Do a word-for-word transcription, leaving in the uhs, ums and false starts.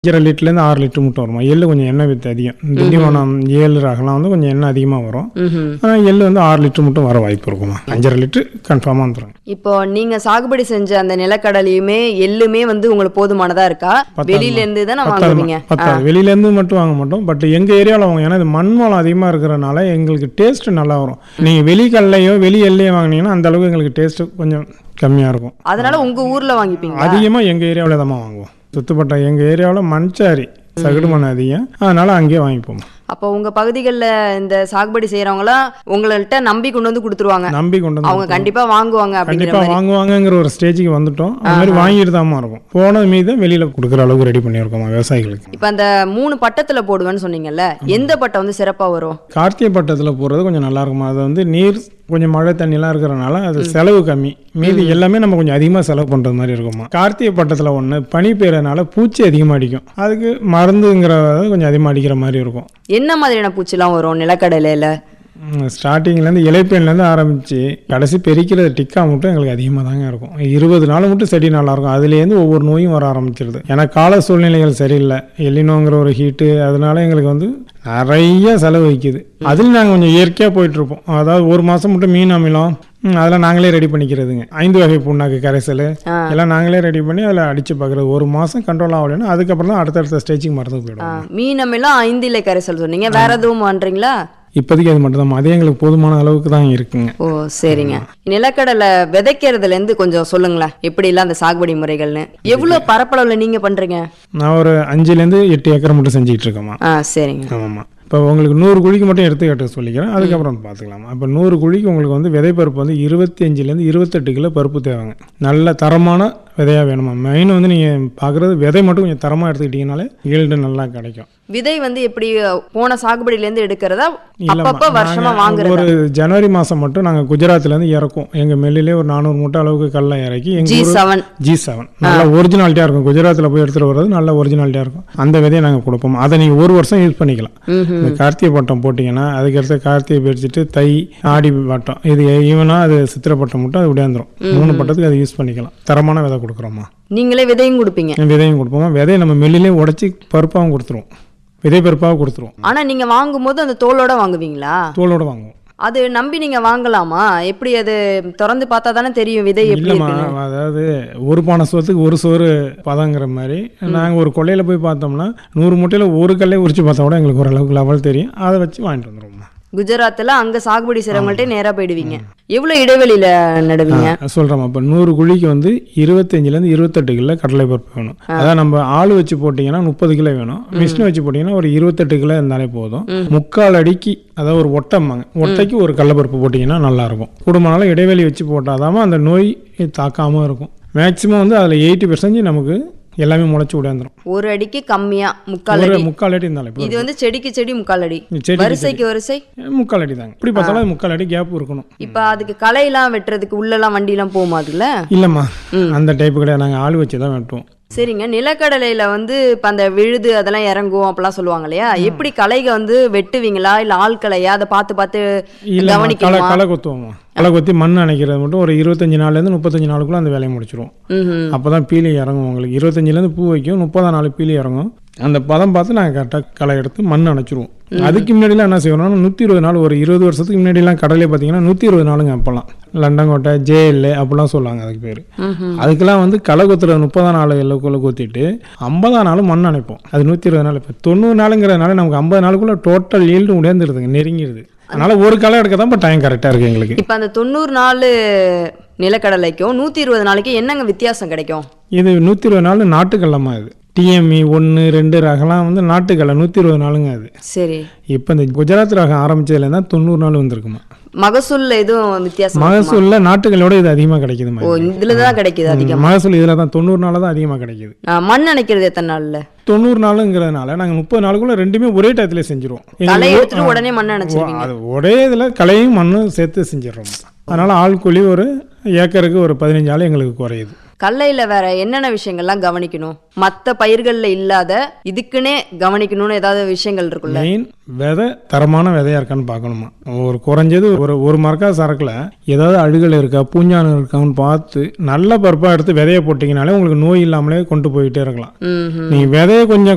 அஞ்சரை லிட்டர்லேருந்து ஆறு லிட்டர் மட்டும் வருமா. எள்ளு கொஞ்சம் எண்ணெய் வித்து அதிகம். திண்டிவனம் ஏழு ரகம்லாம் வந்து கொஞ்சம் எண்ணெய் அதிகமாக வரும். ஆனால் எள்ளு வந்து ஆறு லிட்டர் மட்டும் வர வாய்ப்பு இருக்குமா. அஞ்சரை லிட்டர் கன்ஃபார்மாக வந்துடும். இப்போ நீங்க சாகுபடி செஞ்ச அந்த நிலக்கடலையுமே எள்ளுமே வந்து உங்களுக்கு போதுமானதா இருக்கா? வெளியில இருந்து தானே வாங்குவீங்க? பத்தாது, வெளியிலேருந்து மட்டும் வாங்க மாட்டோம். பட் எங்கள் ஏரியாவில் வாங்க, ஏன்னா இது மண் வளம் அதிகமாக இருக்கிறனால எங்களுக்கு டேஸ்ட் நல்லா வரும். நீங்கள் வெளி கடலையோ வெளி எல்லையோ வாங்கினீங்கன்னா அந்த அளவுக்கு எங்களுக்கு டேஸ்ட் கொஞ்சம் கம்மியாக இருக்கும். அதனால உங்க ஊர்ல வாங்கிப்பீங்க? அதிகமாக எங்கள் ஏரியாவில் தான் வாங்குவோம். சுத்தப்பட்ட எங்கள் ஏரியாவில் மண்சாரி சகடு மண் அதிகம், அதனால அங்கேயே வாங்கிப்போம். அப்போ உங்க பகுதிகளில் இந்த சாகுபடி செய்யறவங்களாம் உங்கள்ட்ட நம்பி கொண்டு வந்து கொடுத்துருவாங்க. நம்பி கொண்டு வந்து அவங்க கண்டிப்பா வாங்குவாங்க. கண்டிப்பா வாங்குவாங்கங்கிற ஒரு ஸ்டேஜுக்கு வந்துட்டோம். அது மாதிரி வாங்கிட்டு தான் இருக்கும். போனது மீது வெளியில கொடுக்குற அளவுக்கு ரெடி பண்ணியிருக்கோம் விவசாயிகளுக்கு. இப்போ அந்த மூணு பட்டத்துல போடுவேன்னு சொன்னீங்கல்ல, எந்த பட்டம் வந்து சிறப்பா வரும்? கார்த்திகை பட்டத்தில் போடுறது கொஞ்சம் நல்லா இருக்குமா. அது வந்து நீர் கொஞ்சம் மழை தண்ணிலாம் இருக்கிறனால அது செலவு கம்மி. மீதி எல்லாமே நம்ம கொஞ்சம் அதிகமாக செலவு பண்ணுறது மாதிரி இருக்குமா. கார்த்திகை பட்டத்தில் ஒன்று பனி பெய்யறதுனால பூச்சி அதிகமாக அடிக்கும். அதுக்கு மருந்துங்கிறத கொஞ்சம் அதிகமாக அடிக்கிற மாதிரி இருக்கும். என்ன மாதிரியான பூச்சிலாம் வரும் நிலக்கடலையில? ஸ்டார்டிங்லேருந்து இலைப்பேன்லேருந்து ஆரம்பித்து கடைசி பெருக்கிற டிக்கா மட்டும் எங்களுக்கு அதிகமாக தாங்க இருக்கும். இருபது நாள் மட்டும் செடி நல்லாயிருக்கும். அதுலேருந்து ஒவ்வொரு நோயும் வர ஆரம்பிச்சிருது. ஏன்னா கால சூழ்நிலைகள் சரியில்லை. எல்லினோங்கிற ஒரு ஹீட்டு, அதனால எங்களுக்கு வந்து நிறைய செலவு வைக்குது. அதில் நாங்கள் கொஞ்சம் இயற்கையாக போயிட்டுருப்போம். அதாவது ஒரு மாதம் மட்டும் மீன் அமிலம் அதெல்லாம் நாங்களே ரெடி பண்ணிக்கிறதுங்க. ஐந்து வகை புண்ணாக்கு கரைசல் எல்லாம் நாங்களே ரெடி பண்ணி அதில் அடித்து பார்க்குறது. ஒரு மாதம் கண்ட்ரோல் ஆகலைன்னா அதுக்கப்புறம் தான் அடுத்தடுத்த ஸ்டேஜுக்கு மறந்து போயிடும். மீன் அமிலம் ஐந்து இலை கரைசல் சொன்னீங்க, வேற எதுவும் பண்ணுறீங்களா? இப்போதைக்கு அது மட்டும் தான். அதே எங்களுக்கு போதுமான அளவுக்கு தான் இருக்குங்க. ஓ சரிங்க. நிலக்கடலை விதைக்கிறதுல இருந்து கொஞ்சம் சொல்லுங்களேன், எப்படி எல்லாம் அந்த சாகுபடி முறைகள்னு. எவ்வளவு பரப்பளவுல நீங்க பண்றீங்க? நான் ஒரு அஞ்சுலேருந்து எட்டு ஏக்கர் மட்டும் செஞ்சுட்டு இருக்கேம்மா. ஆ சரிங்க. ஆமாம்மா. இப்போ உங்களுக்கு நூறு குழிக்கு மட்டும் எடுத்துக்கிட்ட சொல்லிக்கிறேன், அதுக்கப்புறம் பார்த்துக்கலாம். அப்போ நூறு குழிக்கு உங்களுக்கு வந்து விதை பருப்பு வந்து இருபத்தி அஞ்சுலேருந்து இருபத்தெட்டு கிலோ பருப்பு தேவைங்க. நல்ல தரமான விதையாக வேணுமா. மெயின் வந்து நீங்கள் பார்க்குறது விதை மட்டும் கொஞ்சம் தரமாக எடுத்துக்கிட்டீங்கனாலே ஈல்டு நல்லா கிடைக்கும். விதை வந்து எப்படி போன சாகுபடியிலேருந்து எடுக்கிறதா அப்பப்போ வருஷமா வாங்குறது? ஒரு ஜனவரி மாதம் மட்டும் நாங்கள் குஜராத்லேருந்து இறக்கும். எங்கள் மில்லிலே ஒரு நானூறு மூட்டை அளவுக்கு கல்லை இறக்கி எங்கள் ஜி செவன் ஜி செவன் நல்ல ஒரிஜினாலிட்டியாக இருக்கும். குஜராத்தில் போய் எடுத்துகிட்டு வர்றது நல்ல ஒரிஜினாலிட்டியாக இருக்கும். அந்த விதையை நாங்கள் கொடுப்போம். அதை நீங்கள் ஒரு வருஷம் யூஸ் பண்ணிக்கலாம். இந்த கார்த்திகை பட்டம் போட்டிங்கன்னா அதுக்கடுத்து கார்த்திகை பிரிச்சுட்டு தை ஆடி பட்டம் இது ஈவனாக அது சித்திரை பட்டம் மட்டும் அது விடையாந்துடும். மூணு பட்டத்துக்கு அதை யூஸ் பண்ணிக்கலாம். தரமான விதை கொடுக்குறோமா. நீங்களே விதையும் கொடுப்பீங்க? விதையும் கொடுப்போமா. விதையை நம்ம மில்லிலே உடச்சி பருப்பாகவும் கொடுத்துருவோம். விதை பருப்பாக கொடுத்துருவோம். ஆனால் நீங்கள் வாங்கும்போது அந்த தோலோட வாங்குவீங்களா? தோலோட வாங்குவோம். அது நம்பி நீங்கள் வாங்கலாமா? எப்படி அது திறந்து பார்த்தா தானே தெரியும் விதை எப்படி? அதாவது ஒரு பானை சோத்துக்கு ஒரு சோறு பதங்கிற மாதிரி நாங்கள் ஒரு கொள்ளையில் போய் பார்த்தோம்னா நூறு மூட்டையில் ஒரு கல்லை உரிச்சு பார்த்தா கூட எங்களுக்கு ஓரளவுக்கு லெவல் தெரியும். அதை வச்சு வாங்கிட்டு வந்துடுவோம். குஜராத்தில் அங்கே சாகுபடி செய்கிறவங்கள்ட்ட நேராக போயிடுவீங்க. எவ்வளோ இடைவெளியில் நடுவீங்க? சொல்கிறோம். இப்போ நூறு குழிக்கு வந்து இருபத்தஞ்சிலேருந்து இருபத்தெட்டு கிலோ கடலை பருப்பு வேணும். அதான் நம்ம ஆள் வச்சு போட்டிங்கன்னா முப்பது கிலோ வேணும். மிஷின் வச்சு போட்டிங்கன்னா ஒரு இருபத்தெட்டு கிலோ இருந்தாலே போதும். முக்கால் அடிக்கு அதாவது ஒரு ஒட்டைம்பாங்க, ஒட்டைக்கு ஒரு கடலைப்பருப்பு போட்டிங்கன்னா நல்லாயிருக்கும். குடும்பனால இடைவெளி வச்சு போட்டாதான் அந்த நோய் தாக்காமல் இருக்கும். மேக்ஸிமம் வந்து அதில் எயிட்டி பர்சன்டேஜ் நமக்கு எல்லாமே முளைச்சு விடாந்துரும். ஒரு அடிக்கு கம்மியா முக்கால் அடி முக்கால் அடி இருந்தாலும் இது வந்து செடிக்கு செடி முக்கால் அடி, வரிசைக்கு வரிசை முக்கால் அடி தாங்க. இப்படி பார்த்தாலும் முக்கால் அடி கேப் இருக்கணும். இப்போ அதுக்கு களை எல்லாம் வெட்டுறதுக்கு உள்ளெல்லாம் வண்டி எல்லாம் போகுமா? அதுல இல்லம்மா, அந்த டைப்பு கிடையாது. நாங்கள் ஆள் வச்சு தான் வெட்டுவோம். சரிங்க. நிலக்கடலையில வந்து இப்போ அந்த விழுது அதெல்லாம் இறங்கும் அப்படிலாம் சொல்லுவாங்க இல்லையா? எப்படி களைக வந்து வெட்டுவீங்களா இல்லை ஆள் களையா? அதை பார்த்து பார்த்து கவனிக்கலாம். களை கொத்துவோமா. களை கொத்தி மண் அணைக்கிறது மட்டும் ஒரு இருபத்தஞ்சு நாள்லேருந்து முப்பத்தஞ்சு நாளுக்குள்ள அந்த வேலையை முடிச்சிருவோம். அப்போதான் பீலி இறங்கும். உங்களுக்கு இருபத்தஞ்சிலேருந்து பூ வைக்கும், முப்பதாம் நாள் பீலி இறங்கும். அந்த பதம் பார்த்து நாங்கள் கரெக்டாக களை எடுத்து மண் அணைச்சிருவோம். அதுக்கு முன்னாடிலாம் என்ன செய்வோம்னா நூற்றி இருபது நாள் ஒரு இருபது வருஷத்துக்கு முன்னாடிலாம் கடலே பார்த்தீங்கன்னா நூற்றி இருபது நாளுங்க. அப்போல்லாம் லண்டங்கோட்டை ஜேஎல் அப்படிலாம் சொல்லுவாங்க அதுக்கு பேர். அதுக்கெல்லாம் வந்து களை கொத்துறது முப்பதாம் நாள் எல்லோக்குள்ளே கொத்திட்டு ஐம்பதாம் நாள் மண் அணைப்போம். அது நூற்றி இருபது நாள். இப்போ தொண்ணூறு நாளுங்கிறதுனால நமக்கு ஐம்பது நாளுக்குள்ளே டோட்டல் ஈல்டு உடையாந்துருதுங்க, நெருங்கிடுது. அதனால ஒரு களை எடுக்க தான் இப்போ டைம் கரெக்டாக இருக்குது எங்களுக்கு. இப்போ அந்த தொண்ணூறு நாள் நிலக்கடலைக்கும் நூற்றி இருபது நாளைக்கும் என்னங்க வித்தியாசம் கிடைக்கும்? இது நூற்றி இருபது நாள் நாட்டுக்கல்லமா. இது டிஎம்இ ஒன்று ரெண்டு ரகம்லாம் வந்து நாட்டுக்கல்லை நூற்றி இருபது நாளுங்க. அது சரி. இப்போ இந்த குஜராத் ரகம் ஆரம்பிச்சதுல தான் தொண்ணூறு நாள் வந்திருக்குமா. மகசூல்ல எதுவும் வித்தியாசம்? மகசூல்ல நாட்டுகளோட இது அதிகமாக கிடைக்குது. இதுல தான் கிடைக்குது அதிகம் மகசூல். இதுல தான் தொண்ணூறு நாள் தான் அதிகமாக கிடைக்குது. மண் அணைக்கிறது எத்தனை நாள்ல? தொண்ணூறு நாளுங்கிறதுனால நாங்கள் முப்பது நாளுக்குள்ள ரெண்டுமே ஒரே டயத்துல செஞ்சிருவோம். களை எடுத்துட்டு உடனே மண் அணைச்சிருவீங்க. அது ஒரே இதுல களையும் மண்ணும் சேர்த்து செஞ்சிடறோம். அதனால ஆள் கூலி ஒரு ஏக்கருக்கு ஒரு பதினஞ்சு ஆள் எங்களுக்கு குறையுது. கடலையில வேற என்னென்ன விஷயங்கள்லாம் கவனிக்கணும்? மற்ற பயிர்கள்ல இல்லாத இதுக்குன்னே கவனிக்கணும்னு ஏதாவது விஷயங்கள் இருக்குல்ல? மெயின் விதை தரமான விதையா இருக்கான்னு பார்க்கணுமா. ஒரு குறைஞ்சது ஒரு ஒரு மரக்கா சரக்குல ஏதாவது அழுகல் இருக்கா பூஞ்சானம் இருக்கான்னு பார்த்து நல்ல பருப்பா எடுத்து விதைய போட்டீங்கனாலே உங்களுக்கு நோய் இல்லாமலே கொண்டு போயிட்டே இருக்கலாம். நீங்க விதைய கொஞ்சம்